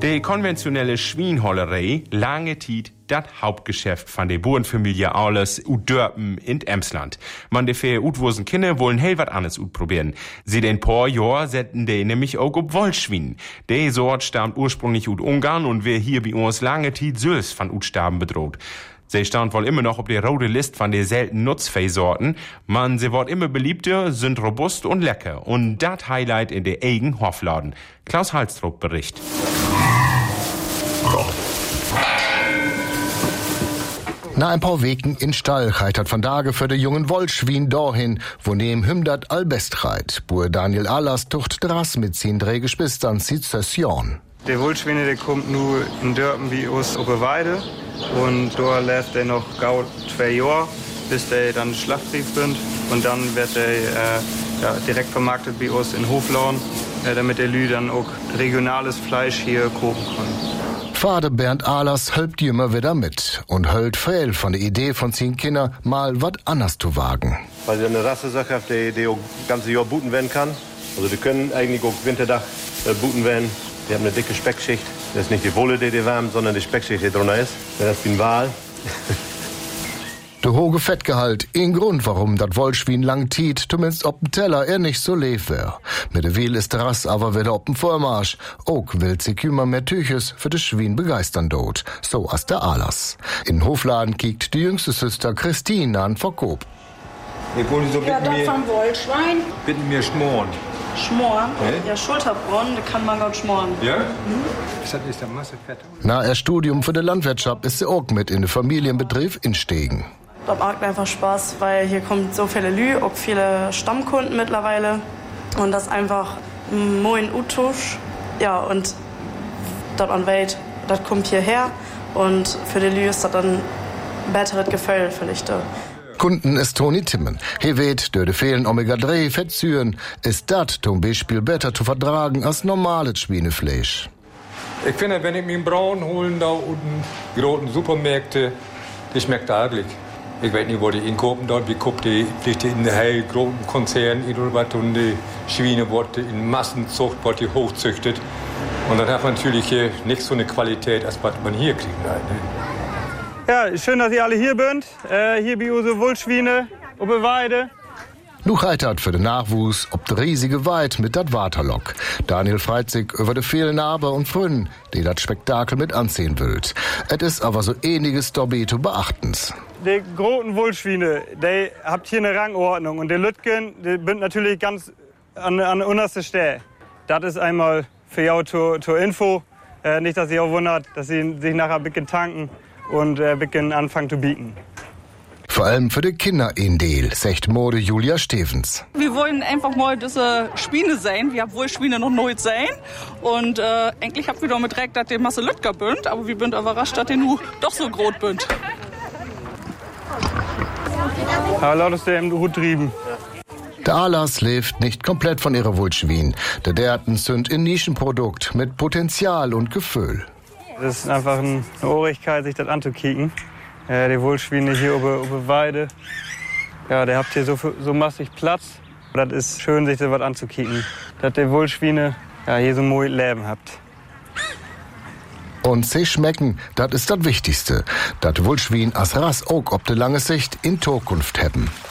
Die konventionelle Schwienhollerei lange Zeit das Hauptgeschäft von der Bauernfamilie Ahlers ut Dörpen in Emsland. Man de für utwosen Kinder wollen hell wat anderes utprobieren. Sie den paar Jahr setzen die nämlich auch ob Wollschwien. Die Sort stammt ursprünglich ut Ungarn und wer hier bei uns lange Zeit süß von Utsterben bedroht. Sie stand wohl immer noch auf der rote Liste von den seltenen Nutzviehsorten. Man, sie wird immer beliebter, sind robust und lecker. Und das Highlight in der eigenen Hofladen. Klaus Halstrup berichtet. Na ein paar Wegen in Stall reitert von Tage für de jungen Wollschwien dahin, wo neben Hümdert allbest reit. Bur Daniel Ahlers tucht dras mit sin drei Geschwistern Sezession. Der Wollschwine, der kommt nur in Dörpen wie aus Oberweide und da läuft er noch gau 2 Jahre, bis der dann schlachtreif sind und dann wird er direkt vermarktet bei uns in Hofladen, damit der Lü dann auch regionales Fleisch hier kaufen kann. Vater Bernd Ahlers hölpt immer wieder mit und höllt viel von der Idee von 10 Kindern mal was anders zu wagen. Weil sie eine Rassesache hat, die auch das ganze Jahr buten werden kann. Also die können eigentlich auch Winterdach buten werden. Die haben eine dicke Speckschicht. Das ist nicht die Wolle, die wärmt, sondern die Speckschicht, die drunter ist. Das ist wie ein Wal. Der hohe Fettgehalt, ein Grund, warum das Wollschwien lang tiet, zumindest ob dem Teller er nicht so leef wär. Mit der Wiel ist der Rass aber wieder op dem Vormarsch. Auch will sich kümmer mehr Tüches für das Schwien begeistern dort. So as der Ahlers. In Hofladen kiekt die jüngste Schwester Christine an Verkauf. Ich wollte so ja, das vom Wollschwein. bitten mir schmoren. Schmoren? Ja, Schulterbrunnen, da kann man gut schmoren. Ja? Das ist der Masse Fett. Na, er Studium für die Landwirtschaft ist sie auch mit in den Familienbetrieb insteigen. Das macht mir einfach Spaß, weil hier kommt so viele Lü, auch viele Stammkunden mittlerweile. Und das einfach moin Utusch. Ja, und das an Welt, das kommt hierher. Und für die Lü ist das dann besseres Gefühl vielleicht. Kunden ist Toni Timmen. He weht, durch die fehlen Omega-3-Fettsäuren ist das zum Beispiel besser zu vertragen als normales Schweinefleisch. Ich finde, wenn ich mir einen Braun holen da unten, großen Supermärkte, das schmeckt eigentlich. Ich weiß nicht, wo die ihn kaufen dort, wie guckt die in den hell großen Konzernen und die Schweine wurde in Massenzucht wird die hochzüchtet. Und dann hat man natürlich hier nicht so eine Qualität, als was man hier kriegt. Ja, schön, dass ihr alle hier sind. Hier bei unsere Wollschweine, Oberweide. Nu heitert für den Nachwuchs ob de riesige Weid mit dat Waterlock. Daniel freut sich über de vielen Aber und Frünen, die dat Spektakel mit ansehen willt. Et ist aber so ähnliches Dobby zu beachtens. Die großen Wollschweine, die habt hier eine Rangordnung und die Lütgen, die sind natürlich ganz an der untersten Stelle. Das ist einmal für jou zur Info. Nicht, dass ihr auch wundert, dass sie sich nachher ein bisschen tanken und ein bisschen anfangen zu bieten. Vor allem für die Kinder ein Deal, sagt Mode Julia Stevens. Wir wollen einfach mal diese Schweine sehen. Wir haben wohl Schweine noch neu sehen. Und eigentlich haben wir damit direkt, dass die Masse Lütger bünd. Aber wir sind überrascht, dass die nu doch so groß bünd. Aber lautest der im Hut trieben. Der Ahlers lebt nicht komplett von ihrer Wollschwien. Der Derten sind ein Nischenprodukt mit Potenzial und Gefühl. Das ist einfach eine Ohrigkeit, sich das anzukicken. Die Wollschweine hier über Weide. Ja, der habt hier so massig Platz. Das ist schön, sich das was anzukicken. Dass die Wollschweine hier so ein Leben habt. Und sie schmecken, das ist das Wichtigste. Das Wollschwein als Rass auch ob de lange Sicht in Zukunft haben.